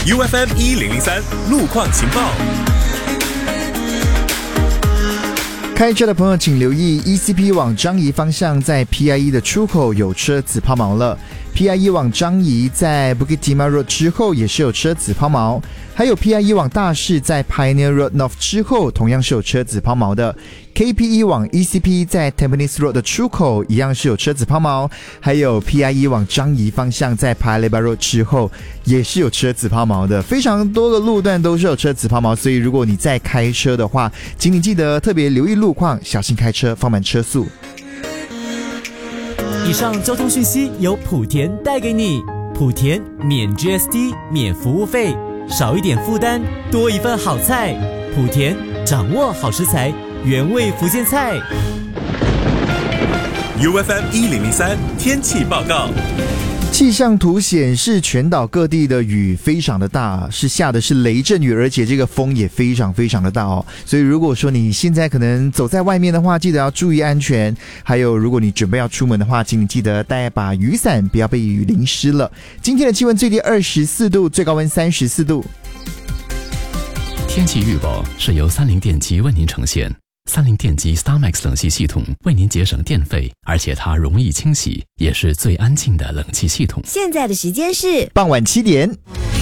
UFM 1003路况情报。 开车的朋友请留意 ECP 往樟宜方向在 PIE 的出口有车子抛锚了， PIE 往樟宜在 Bukit Timah Road 之后也是有车子抛锚，还有 PIE 往大士在 Pioneer Road North 之后同样是有车子抛锚的， KPE 往 ECP 在 Tampines Road 的出口一样是有车子抛锚，还有 PIE 往樟宜方向在 Paya Lebar Road 之后也是有车子抛锚的，非常多的路段都是有车子抛锚，所以如果你在开车的话，请你记得特别留意路况，小心开车，放慢车速。 以上交通讯息由莆田带给你，莆田免 GST 免服务费，少一点负担，多一份好菜。莆田掌握好食材，原味福建菜。 UFM 1003天气报告。 气象图显示全岛各地的雨非常的大，是下的是雷阵雨，而且这个风也非常非常的大哦。所以如果说你现在可能走在外面的话，记得要注意安全。还有如果你准备要出门的话，请你记得带把雨伞，不要被雨淋湿了。今天的气温最低24度，最高温34度。 天气预报是由三菱电机为您呈现。三菱电机 StarMax 冷气系统为您节省电费，而且它容易清洗，也是最安静的冷气系统。 现在的时间是傍晚7点。